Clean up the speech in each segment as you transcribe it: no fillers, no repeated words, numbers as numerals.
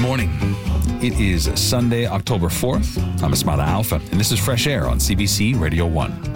morning. It is Sunday, October 4th. I'm Ismaila Alfa, and this is Fresh Air on CBC Radio 1.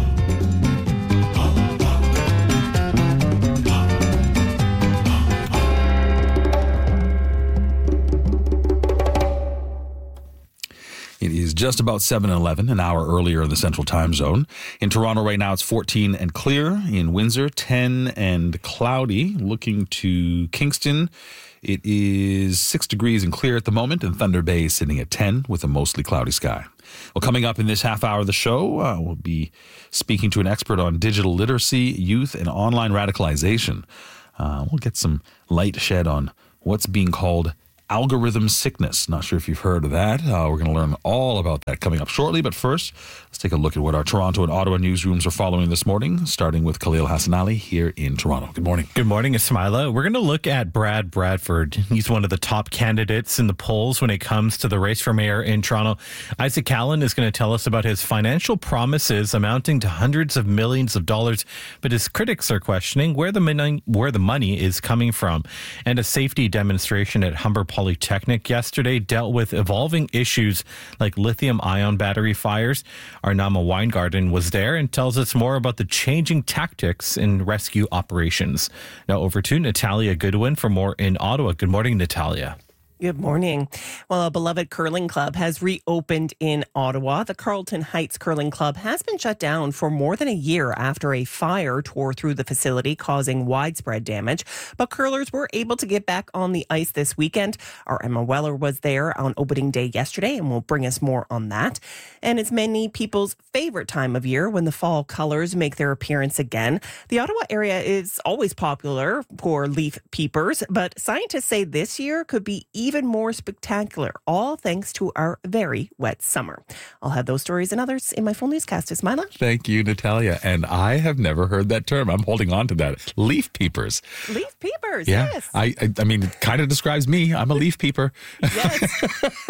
It is just about 7:11, an hour earlier in the Central Time Zone. In Toronto right now, it's 14 and clear. In Windsor, 10 and cloudy. Looking to Kingston, it is 6 degrees and clear at the moment, and Thunder Bay is sitting at 10 with a mostly cloudy sky. Well, coming up in this half hour of the show, we'll be speaking to an expert on digital literacy, youth, and online radicalization. We'll get some light shed on what's being called algorithm sickness. Not sure if you've heard of that. We're going to learn all about that coming up shortly. But first, let's take a look at what our Toronto and Ottawa newsrooms are following this morning, starting with Khalil Hassanali here in Toronto. Good morning. Good morning, Ismaila. We're going to look at Brad Bradford. He's one of the top candidates in the polls when it comes to the race for mayor in Toronto. Isaac Callan is going to tell us about his financial promises amounting to hundreds of millions of dollars, but his critics are questioning where the money is coming from. And a safety demonstration at Humber Polytechnic yesterday dealt with evolving issues like lithium-ion battery fires. Our Nama Weingarten was there and tells us more about the changing tactics in rescue operations. Now over to Natalia Goodwin for more in Ottawa. Good morning, Natalia. Good morning. Well, a beloved curling club has reopened in Ottawa. The Carlton Heights Curling Club has been shut down for more than a year after a fire tore through the facility, causing widespread damage. But curlers were able to get back on the ice this weekend. Our Emma Weller was there on opening day yesterday and will bring us more on that. And it's many people's favorite time of year when the fall colors make their appearance again. The Ottawa area is always popular for leaf peepers, but scientists say this year could be even more spectacular, all thanks to our very wet summer. I'll have those stories and others in my full newscast. Ismaila. Thank you, Natalia. And I have never heard that term. I'm holding on to that. Leaf peepers. Leaf peepers, yeah. Yes. I mean, it kind of describes me. I'm a leaf peeper. Yes.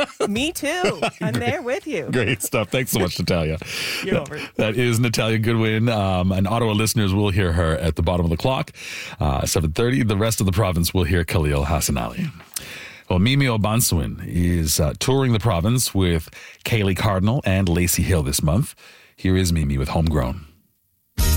Me too. I'm there with you. Great stuff. Thanks so much, Natalia. You're over. That is Natalia Goodwin. And Ottawa listeners will hear her at the bottom of the clock, 7:30. The rest of the province will hear Khalil Hassanali. Well, Mimi Obansewin is touring the province with Kaylee Cardinal and Lacey Hill this month. Here is Mimi with Homegrown.